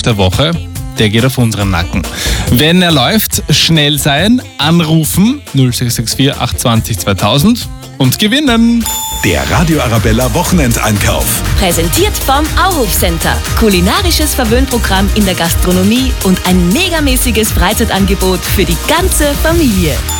der Woche, der geht auf unseren Nacken. Wenn er läuft, schnell sein, anrufen 0664 820 2000 und gewinnen. Der Radio Arabella Wochenendeinkauf. Präsentiert vom Auhof Center. Kulinarisches Verwöhnprogramm in der Gastronomie und ein megamäßiges Freizeitangebot für die ganze Familie.